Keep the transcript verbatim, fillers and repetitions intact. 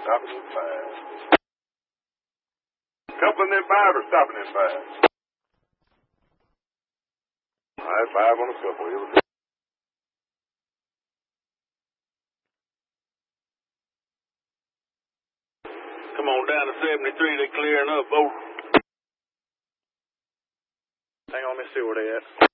stopping in five. Coupling in five or stopping in five? All right, five on the couple. Here we go. Come on down to seventy-three. They're clearing up. Over. Hang on, let me see where they at.